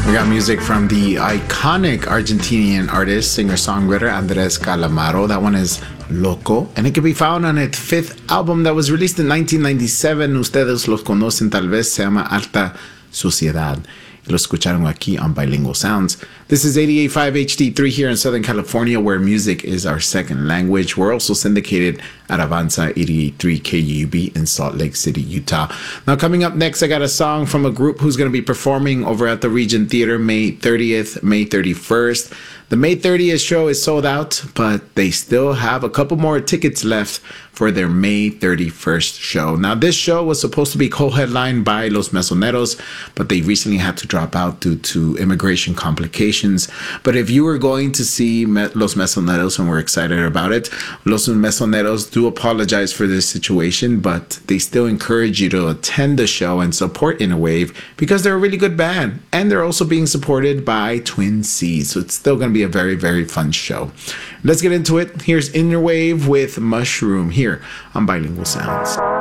We got music from the iconic Argentinian artist, singer-songwriter Andres Calamaro. That one is Loco, and it can be found on its fifth album that was released in 1997. Ustedes los conocen tal vez, se llama Alta Sociedad. Lo escucharon aquí on Bilingual Sounds. This is 88.5 HD3 here in Southern California, where music is our second language. We're also syndicated at Avanza 88.3 KUB in Salt Lake City, Utah. Now, coming up next, I got a song from a group who's going to be performing over at the Regent Theater May 30th, May 31st. The May 30th show is sold out, but they still have a couple more tickets left for their May 31st show. Now, this show was supposed to be co-headlined by Los Mesoneros, but they recently had to drop out due to immigration complications. But if you were going to see Los Mesoneros, and we're excited about it, Los Mesoneros do apologize for this situation, but they still encourage you to attend the show and support Inner Wave because they're a really good band, and they're also being supported by Twin Seas. So it's still going to be a very, very fun show. Let's get into it. Here's Inner Wave with Mushroom here on Bilingual Sounds.